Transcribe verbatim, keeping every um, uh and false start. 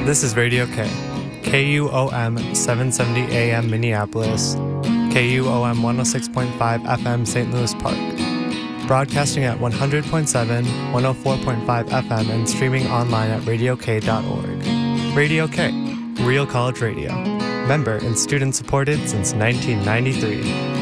This is Radio K, K U O M seven seventy A M Minneapolis, K U O M one oh six point five F M Saint Louis Park. Broadcasting at one hundred point seven, one oh four point five F M and streaming online at radio k dot org. Radio K, Real College Radio. Member and student supported since nineteen ninety-three.